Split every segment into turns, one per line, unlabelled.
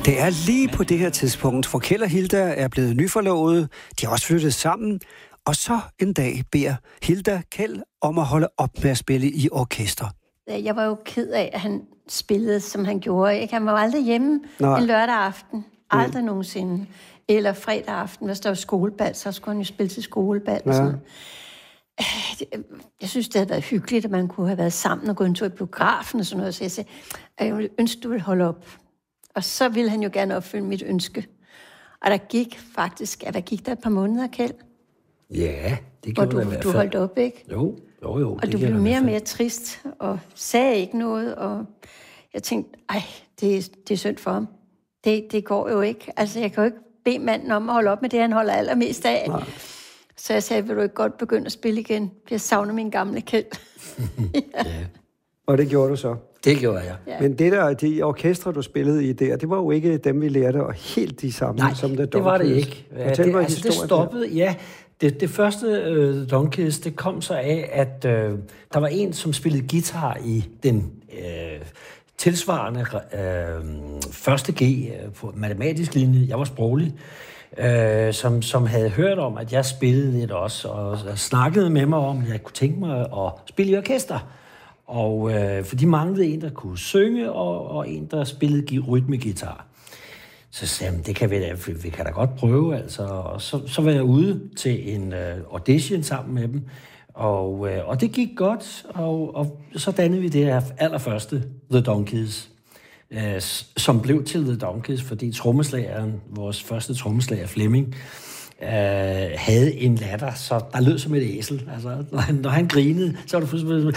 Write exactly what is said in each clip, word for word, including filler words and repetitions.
Det er lige på det her tidspunkt, for Kjeld og Hilda er blevet nyforlovet. De har også flyttet sammen. Og så en dag beder Hilda Kjeld om at holde op med at spille i orkester.
Jeg var jo ked af, at han spillede, som han gjorde. Ikke? Han var aldrig hjemme Nej. en lørdag aften. Aldrig mm. nogensinde. Eller fredag aften, hvis der var skolebal, så skulle han jo spille til skolebal. Ja. Og sådan. Jeg synes, det havde været hyggeligt, at man kunne have været sammen og gået en tur i biografen og sådan noget. Så jeg sagde, at jeg ønsker, du vil holde op. Og så ville han jo gerne opfylde mit ønske. Og der gik faktisk, at der gik der et par måneder, Kjeld.
Ja, det gjorde
du,
jeg i hvert fald.
Du holdt op, ikke?
Jo, jo, jo.
Og du blev mere og mere trist, og sagde ikke noget, og jeg tænkte, ej, det, det er synd for ham. Det, det går jo ikke. Altså, jeg kan jo ikke bede manden om at holde op med det, han holder allermest af. Nej. Så jeg sagde, vil du ikke godt begynde at spille igen? For jeg savner min gamle Kjeld.
ja. ja. Og det gjorde du så?
Det gjorde jeg.
Ja. Men det der, de orkestre, du spillede i der, det var jo ikke dem, vi lærte, og helt de samme
Nej,
som The Donkeys.
det var det ikke.
Fortæl
det,
mig
altså, det stoppede, der. ja. Det, det første uh, The Donkeys, det kom så af, at uh, der var en, som spillede guitar i den uh, tilsvarende uh, første G på matematisk linje. Jeg var sproglig. Uh, som, som havde hørt om, at jeg spillede lidt også, og snakkede med mig om, at jeg kunne tænke mig at spille i orkester. Og øh, for de manglede en, der kunne synge, og, og en, der spillede rytmegitar. Så sagde jeg, det kan vi da, vi kan da godt prøve, altså. Og så, så var jeg ude til en øh, audition sammen med dem, og, øh, og det gik godt, og, og så dannede vi det her allerførste The Donkeys, øh, som blev til The Donkeys, fordi trommeslageren, vores første trommeslager Flemming, øh, havde en latter, så der lød som et æsel. Altså, når han, når han grinede, så var det fuldstændig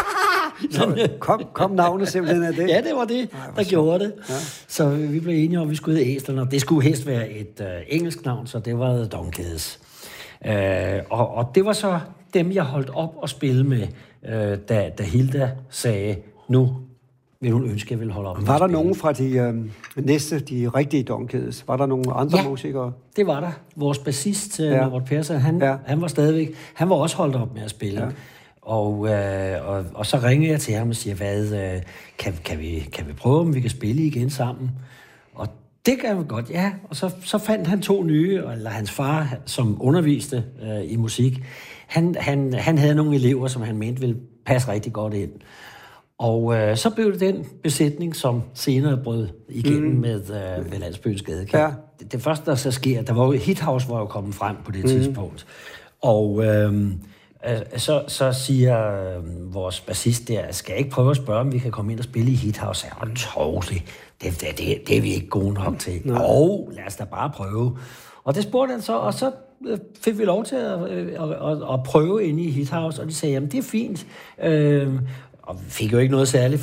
Nå, kom, kom navnet simpelthen af det?
Ja, det var det, Ej, der så. gjorde det. Ja. Så vi blev enige om, at vi skulle hedde æslerne, og det skulle helst være et øh, engelsk navn, så det var The Donkeys. Øh, og, og det var så dem, jeg holdt op og spille med, øh, da, da Hilda sagde, nu vil hun ønske, at jeg ville holde op.
Var der nogen fra de øh, næste, de rigtige Donkeys? Var der nogle andre
ja,
musikere?
det var der. Vores bassist, ja. Robert Persson, han, ja. han var stadigvæk, han var også holdt op med at spille. Ja. Og, øh, og, og så ringer jeg til ham og siger, hvad, øh, kan, kan, vi, kan vi prøve, om vi kan spille igen sammen? Og det kan vi godt, ja. Og så, så fandt han to nye, eller hans far, som underviste øh, i musik, han, han, han havde nogle elever, som han mente ville passe rigtig godt ind. Og øh, så blev det den besætning, som senere brød igennem mm. med øh, ved Landsbyens Gadekær. Ja. Det, det første, der så sker, der var jo Hithouse var jo kommet frem på det mm. tidspunkt. Og øh, Så, så siger øh, vores bassist der, skal jeg ikke prøve at spørge, om vi kan komme ind og spille i Hithouse? Ja, totally. Det, det, det, det er vi ikke gode nok til. Jo, oh, lad os da bare prøve. Og det spurgte han så, og så fik vi lov til at, at, at, at prøve ind i Hithouse, og de sagde, jamen det er fint. Øh, og vi fik jo ikke noget særligt,